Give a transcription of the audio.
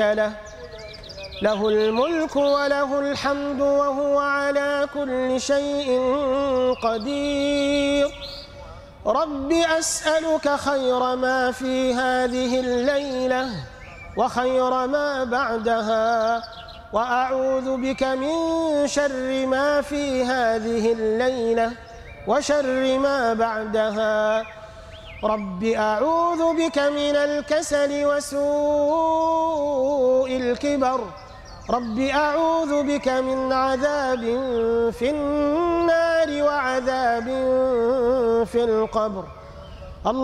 له الملك وله الحمد وهو على كل شيء قدير. رب أسألك خير ما في هذه الليلة وخير ما بعدها، وأعوذ بك من شر ما في هذه الليلة وشر ما بعدها. رب أعوذ بك من الكسل وسوء الكبر. رب أعوذ بك من عذاب في النار وعذاب في القبر.